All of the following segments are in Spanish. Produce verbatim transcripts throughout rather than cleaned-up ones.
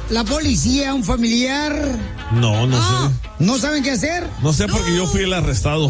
la policía a un familiar? No, no ah, sé. ¿No saben qué hacer? No sé porque no. Yo fui el arrestado.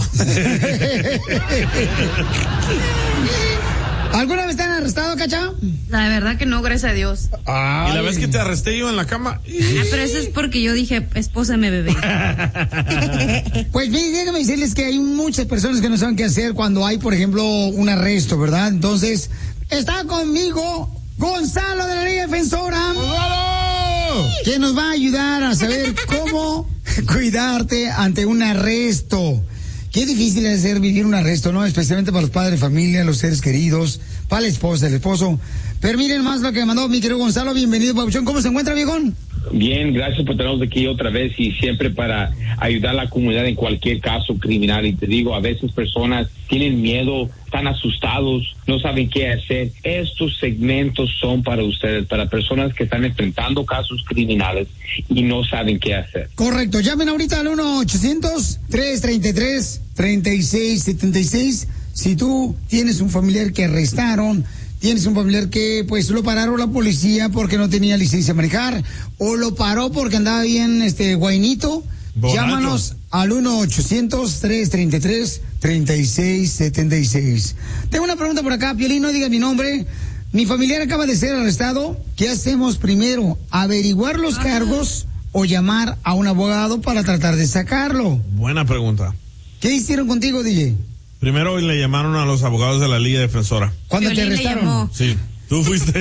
¿Alguna vez te han arrestado, Cacha? La verdad que no, gracias a Dios. Ay. Y la vez que te arresté yo en la cama. Ah, pero eso es porque yo dije, espósame, bebé. Pues déjame decirles que hay muchas personas que no saben qué hacer cuando hay, por ejemplo, un arresto, ¿verdad? Entonces, está conmigo Gonzalo de la Liga Defensora. ¡Gonzalo! Que nos va a ayudar a saber cómo cuidarte ante un arresto. Qué difícil es hacer vivir un arresto, ¿no? Especialmente para los padres de familia, los seres queridos, para la esposa, el esposo. Pero miren más lo que me mandó mi querido Gonzalo. Bienvenido, Pabuchón. ¿Cómo se encuentra, viejón? Bien, gracias por tenernos aquí otra vez y siempre para ayudar a la comunidad en cualquier caso criminal. Y te digo, a veces personas tienen miedo, están asustados, no saben qué hacer. Estos segmentos son para ustedes, para personas que están enfrentando casos criminales y no saben qué hacer. Correcto. Llamen ahorita al uno ochocientos, tres treinta y tres, treinta y seis setenta y seis. Si tú tienes un familiar que arrestaron, tienes un familiar que pues lo pararon la policía porque no tenía licencia de manejar, o lo paró porque andaba bien este guainito, borracho. Llámanos al uno ochocientos, tres treinta y tres, treinta y seis setenta y seis. Tengo una pregunta por acá, Piolín, no diga mi nombre. Mi familiar acaba de ser arrestado. ¿Qué hacemos primero? ¿Averiguar los cargos o llamar a un abogado para tratar de sacarlo? Buena pregunta. ¿Qué hicieron contigo, D J? Primero le llamaron a los abogados de la Liga Defensora. ¿Cuándo te arrestaron? Sí, tú fuiste.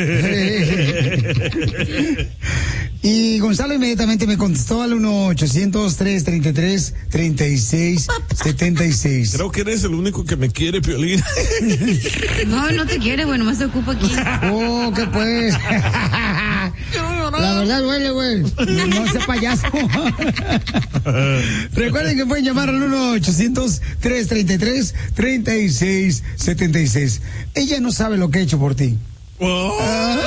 Y Gonzalo inmediatamente me contestó al uno ochocientos, tres treinta y tres, treinta y seis setenta y seis. Creo que eres el único que me quiere, Piolín. No, no te quiere, güey, nomás te ocupa aquí. Oh, ¿qué pues? La verdad duele, güey. No sea payaso. Recuerden que pueden llamar al uno ochocientos, tres treinta y tres, treinta y seis setenta y seis. Ella no sabe lo que he hecho por ti. Oh.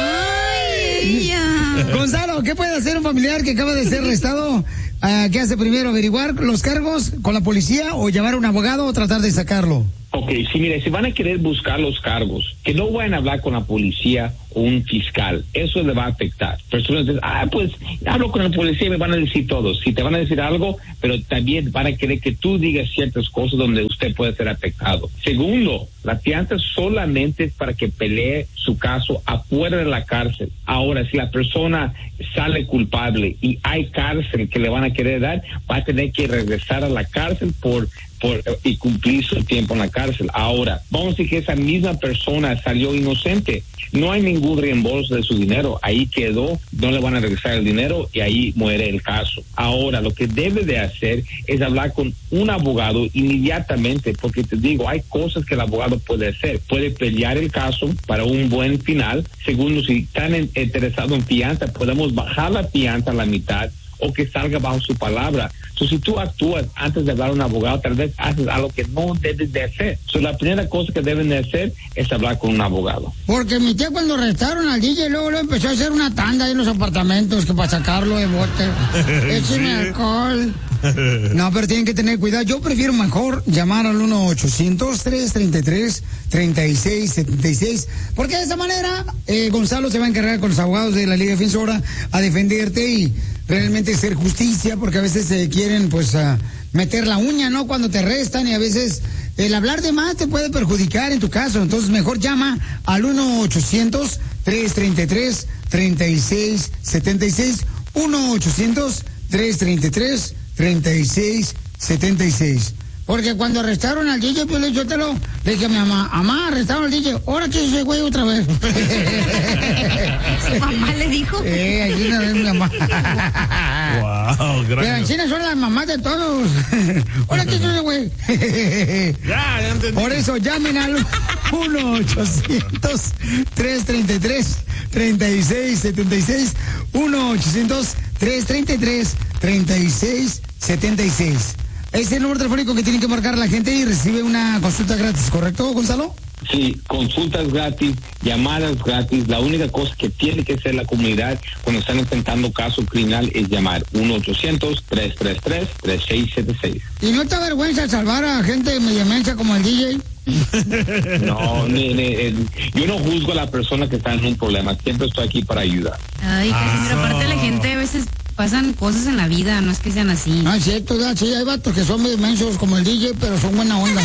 Ay, ya. Gonzalo, ¿qué puede hacer un familiar que acaba de ser arrestado? Uh, ¿Qué hace primero? ¿Averiguar los cargos con la policía o llamar a un abogado o tratar de sacarlo? Ok, sí, mire, si van a querer buscar los cargos, que no vayan a hablar con la policía o un fiscal, eso le va a afectar. Personas dicen, ah, pues, hablo con la policía y me van a decir todo. Sí, te van a decir algo, pero también van a querer que tú digas ciertas cosas donde usted puede ser afectado. Segundo, la fianza solamente es para que pelee su caso afuera de la cárcel. Ahora, si la persona sale culpable y hay cárcel que le van a querer dar, va a tener que regresar a la cárcel por Por, y cumplir su tiempo en la cárcel. Ahora, vamos a decir que esa misma persona salió inocente, no hay ningún reembolso de su dinero, ahí quedó, no le van a regresar el dinero y ahí muere el caso. Ahora, lo que debe de hacer es hablar con un abogado inmediatamente, porque te digo, hay cosas que el abogado puede hacer, puede pelear el caso para un buen final. Segundo, si están en, interesados en fianza, podemos bajar la fianza a la mitad o que salga bajo su palabra. Entonces, si tú actúas antes de hablar a un abogado, tal vez haces algo que no debes de hacer. Entonces, la primera cosa que deben de hacer es hablar con un abogado. Porque mi tía cuando arrestaron al D J, luego, luego empezó a hacer una tanda en los apartamentos que para sacarlo de bote. Écheme alcohol. No, pero tienen que tener cuidado. Yo prefiero mejor llamar al uno ochocientos, tres treinta y tres, treinta y seis setenta y seis, porque de esa manera eh, Gonzalo se va a encargar con los abogados de la Liga Defensora a defenderte y realmente hacer justicia, porque a veces se quieren pues uh, meter la uña, ¿no? Cuando te arrestan, y a veces el hablar de más te puede perjudicar en tu caso. Entonces mejor llama al uno ochocientos, tres treinta y tres, treinta y seis setenta y seis, uno ochocientos, tres treinta y tres, treinta y seis setenta y seis. Porque cuando arrestaron al D J, pues le, yo te lo, le dije a mi mamá, mamá, arrestaron al D J, ahora que ese güey otra vez. ¿Su mamá le dijo? Eh, aquí una vez mi mamá. Wow, gracias. Pero en China son las mamás de todos. Ahora que ese güey. Ya, ya entendí. Por eso llamen al uno ochocientos, tres treinta y tres, treinta y seis setenta y seis, uno ochocientos, tres treinta y tres, treinta y seis setenta y seis. Es el número telefónico que tiene que marcar la gente y recibe una consulta gratis, ¿correcto, Gonzalo? Sí, consultas gratis, llamadas gratis. La única cosa que tiene que hacer la comunidad cuando están enfrentando caso criminal es llamar uno ochocientos, tres treinta y tres, treinta y seis setenta y seis. ¿Y no te avergüenza salvar a gente media mensa como el D J? No, ni- ni- eh, yo no juzgo a la persona que está en un problema. Siempre estoy aquí para ayudar. Ay, Casimiro, aparte la gente a veces pasan cosas en la vida, no es que sean así. No, es cierto, ya, sí, hay vatos que son medio mensos como el D J, pero son buena onda.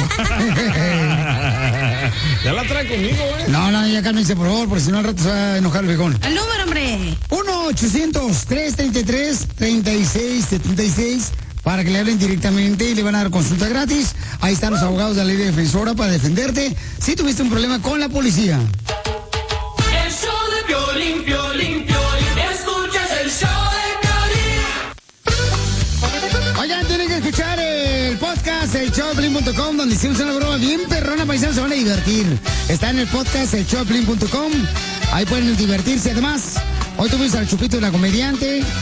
Ya la trae conmigo, ¿eh? No, no, ya cálmense, por favor, porque si no al rato se va a enojar el viejón. ¡El número, hombre! uno ochocientos, tres treinta y tres, treinta y seis setenta y seis para que le hablen directamente y le van a dar consulta gratis. Ahí están los abogados de la ley defensora para defenderte si tuviste un problema con la policía. El show de Piolín, Piolín, Piolín. Escuchas el show de Piolín. Oigan, tienen que escuchar el podcast, el show de Piolín punto com, donde hicimos una broma bien perrona, paisanos, se van a divertir. Está en el podcast, el show de Piolín punto com. Ahí pueden divertirse. Además, hoy tuvimos al Chupito, la comediante.